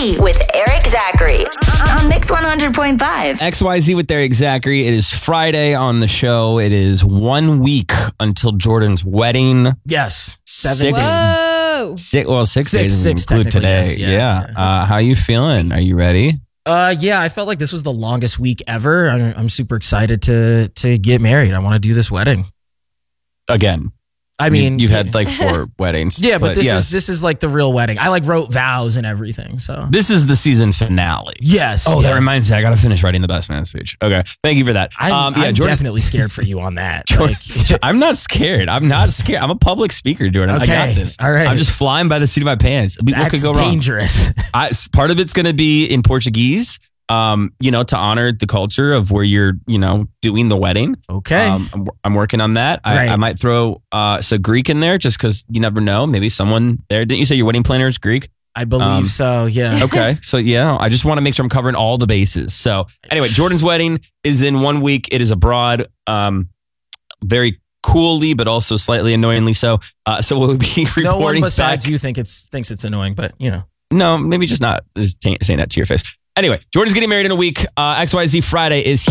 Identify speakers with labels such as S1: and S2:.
S1: XYZ with Eric Zachary on Mix 100.5.
S2: XYZ with Eric Zachary. It is Friday on the show. It is 1 week until Jordan's wedding.
S3: Yes.
S2: 7
S3: days.
S4: Whoa.
S2: 6 days
S3: Six,
S2: include today.
S3: technically, yes. Yeah.
S2: How you feeling? Are you ready?
S3: Yeah, I felt like this was the longest week ever. I'm super excited to get married. I want to do this wedding.
S2: Again.
S3: I mean,
S2: you had like 4 weddings.
S3: Yeah, but
S2: yes.
S3: this is like the real wedding. I like wrote vows and everything. So
S2: This is the season finale.
S3: yes.
S2: Oh,
S3: yeah.
S2: that reminds me. I got to finish writing the best man speech. Okay. Thank you for that.
S3: I'm
S2: Jordan,
S3: definitely scared for you on that.
S2: Jordan,
S3: Like,
S2: I'm not scared. I'm not scared. I'm a public speaker, Jordan.
S3: Okay.
S2: I got this.
S3: All right.
S2: I'm just flying by the seat of my pants. What
S3: that's
S2: could go wrong?
S3: dangerous.
S2: Part of it's going to be in Portuguese, to honor the culture of where you're, doing the wedding.
S3: Okay.
S2: I'm working on that.
S3: Right.
S2: I might throw some Greek in there just because you never know. Maybe someone there. Didn't you say your wedding planner is Greek?
S3: I believe so. Yeah.
S2: Okay. So, I just want to make sure I'm covering all the bases. So, anyway, Jordan's wedding is in 1 week. It is abroad, very coolly, but also slightly annoyingly so. So, we'll be reporting
S3: No one besides
S2: back.
S3: you thinks it's annoying, but
S2: No, maybe just not saying that to your face. Anyway, Jordan's getting married in a week. XYZ Friday is